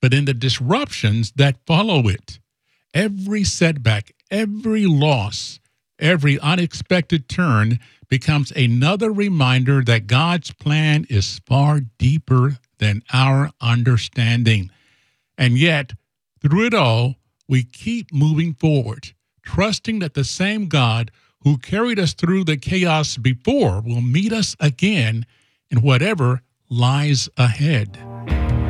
but in the disruptions that follow it. Every setback, every loss, every unexpected turn becomes another reminder that God's plan is far deeper than our understanding. And yet, through it all, we keep moving forward, trusting that the same God who carried us through the chaos before will meet us again in whatever lies ahead.